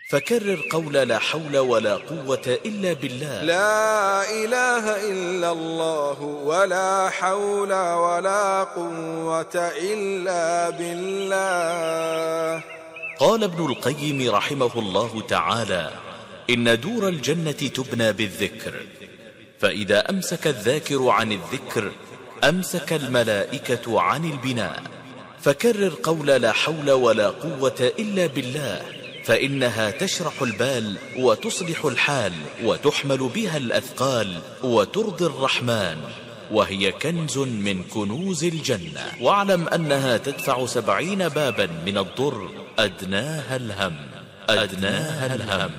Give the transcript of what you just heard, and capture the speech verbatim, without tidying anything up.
فكرر قول لا حول ولا قوة إلا بالله. لا إله إلا الله ولا حول ولا قوة إلا بالله. قال ابن القيم رحمه الله تعالى: إن دور الجنة تبنى بالذكر، فإذا أمسك الذاكر عن الذكر أمسك الملائكة عن البناء. فكرر قول لا حول ولا قوة إلا بالله، فإنها تشرح البال وتصلح الحال وتحمل بها الأثقال وترضي الرحمن، وهي كنز من كنوز الجنة. واعلم أنها تدفع سبعين بابا من الضر أدناها الهم أدناها الهم